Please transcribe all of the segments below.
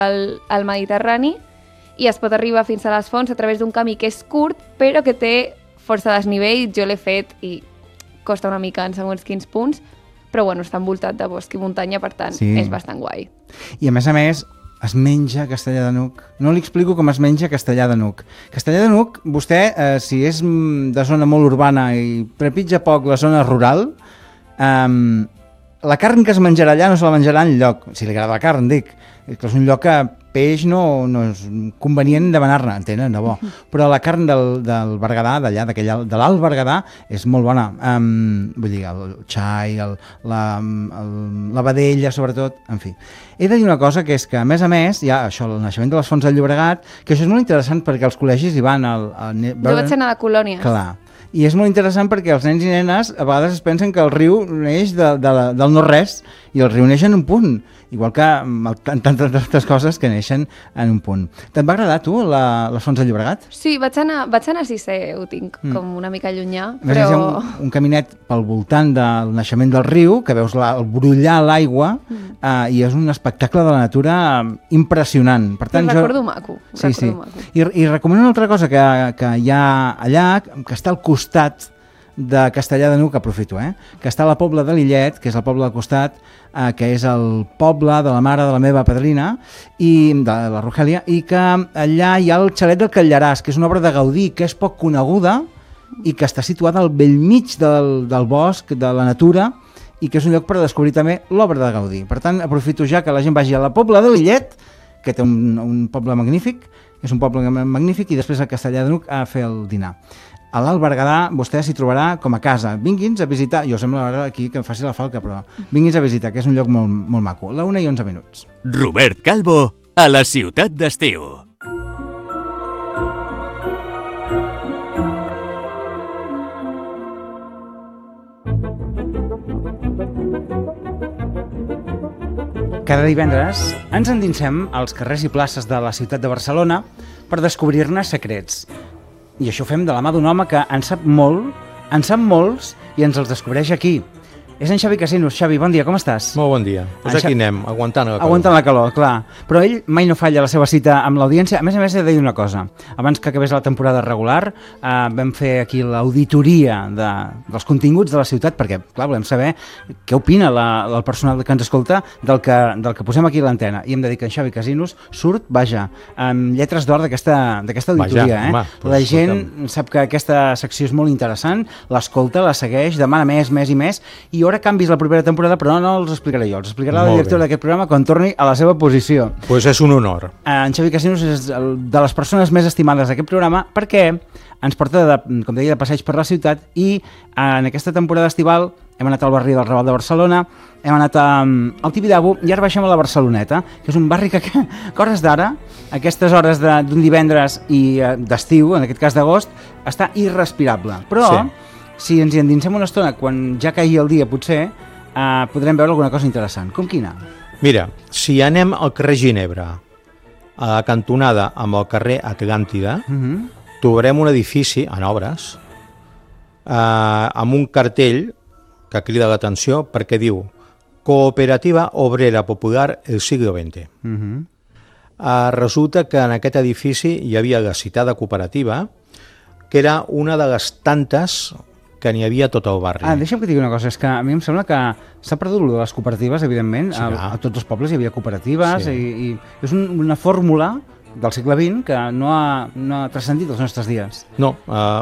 al Mediterrani i es pot arribar fins a les fonts a través d'un camí que és curt però que té força desnivell. Jo l'he fet i costa una mica en segons quins punts, però bueno, està envoltat de bosc i muntanya, per tant, és bastant guai. I a més, es menja Castellar de n'Hug. No li explico com es menja Castellar de n'Hug. Castellar de n'Hug, vostè, si és de zona molt urbana i trepitja poc la zona rural, la carn que es menjarà allà no se la menjarà enlloc. Si li agrada la carn, dic. És un lloc que peix no és convenient demanar-ne, entenen, de bo. Però la carn del Berguedà, d'allà, de l'Alt Berguedà, és molt bona. Vull dir, el xai, la vedella, sobretot, en fi. He de dir una cosa, que és que, a més, hi ha això, el naixement de les fonts del Llobregat, que això és molt interessant perquè els col·legis hi van... Jo vaig anar de colònies. Clar. I és molt interessant perquè els nens i nenes a vegades es pensen que el riu neix del no-res i el riu neix en un punt, igual que tantes altres coses que neixen en un punt. Te'n va agradar, tu, les fonts del Llobregat? Sí, vaig anar a Sisè, ho tinc com una mica llunyà, però... Hi ha un caminet pel voltant del naixement del riu, que veus el brollar l'aigua, i és un espectacle de la natura impressionant. Per tant, recordo maco. Sí. I recomano una altra cosa que hi ha allà, que està al costat de Castellar de n'Hug, aprofito, que està a la Pobla de Lillet, que és el poble al costat, que és el poble de la mare de la meva padrina, i de la Rogèlia, i que allà hi ha el xalet del Catlllaràs, que és una obra de Gaudí, que és poc coneguda i que està situada al bell mig del bosc, de la natura, i que és un lloc per descobrir també l'obra de Gaudí. Per tant, aprofito ja que la gent vagi a la Pobla de Lillet, que té un poble magnífic, és un poble magnífic, i després a Castellar de n'Hug a fer el dinar. A l'Alt Berguedà vostè s'hi trobarà com a casa. Vingui'ns a visitar, jo sembla ara aquí que em faci la falca, però vingui'ns a visitar, que és un lloc molt, molt maco. La 1:11. Robert Calvo, a la ciutat d'estiu. Cada divendres ens endinsem als carrers i places de la ciutat de Barcelona per descobrir-ne secrets. I això ho fem de la mà d'un home que en sap molt, en sap molts i ens els descobreix aquí. És en Xavi Casinos. Xavi, bon dia, com estàs? Molt bon dia. Doncs aquí anem, aguantant la calor. Aguantant la calor, clar. Però ell mai no falla la seva cita amb l'audiència. A més, he de dir una cosa. Abans que acabés la temporada regular, vam fer aquí l'auditoria dels continguts de la ciutat, perquè, clar, volem saber què opina el personal que ens escolta del que posem aquí a l'antena. I hem de dir que en Xavi Casinos surt, vaja, amb lletres d'or d'aquesta auditoria. Home, la gent sap que aquesta secció és molt interessant, l'escolta, la segueix, demana més i més, i ara canvis la propera temporada, però no els explicaré jo, els explicarà la directora d'aquest programa quan torni a la seva posició. Doncs és un honor. En Xavi Casinos és de les persones més estimades d'aquest programa perquè ens porta, com deia, de passeig per la ciutat, i en aquesta temporada estival hem anat al barri del Raval de Barcelona, hem anat al Tibidabo i ara baixem a la Barceloneta, que és un barri que a hores d'ara, a aquestes hores d'un divendres i d'estiu, en aquest cas d'agost, està irrespirable. Però si ens hi endinsem una estona, quan ja caigui el dia, potser, podrem veure alguna cosa interessant. Com quina? Mira, si anem al carrer Ginebra, a la cantonada amb el carrer Atlàntida, trobarem un edifici en obres, amb un cartell que crida l'atenció perquè diu Cooperativa Obrera Popular el siglo XX. Resulta que en aquest edifici hi havia la citada cooperativa, que era una de les tantes que n'hi havia a tot el barri. Deixa'm que digui una cosa, és que a mi em sembla que s'ha perdut les cooperatives, evidentment, a tots els pobles hi havia cooperatives, i és una fórmula del segle XX que no ha transcendit els nostres dies. No,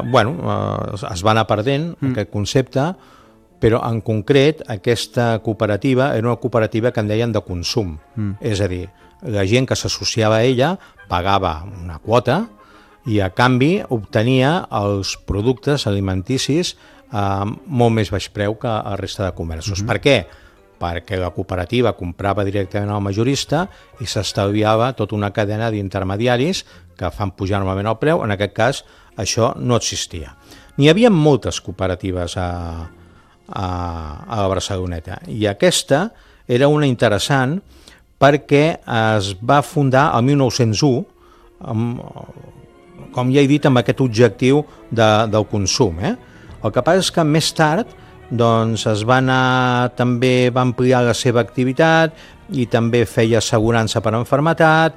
es va anar perdent aquest concepte, però en concret aquesta cooperativa era una cooperativa que en deien de consum, és a dir, la gent que s'associava a ella pagava una quota i a canvi obtenia els productes alimenticis a molt més baix preu que a la resta de comerços. Per què? Perquè la cooperativa comprava directament al majorista i s'estalviava tota una cadena d'intermediaris que fan pujar normalment el preu. En aquest cas, això no existia. N'hi havia moltes cooperatives a la Barceloneta, i aquesta era una interessant perquè es va fundar el 1901 com ja he dit, amb aquest objectiu del consum. El que passa és que més tard també va ampliar la seva activitat i també feia assegurança per enfermetat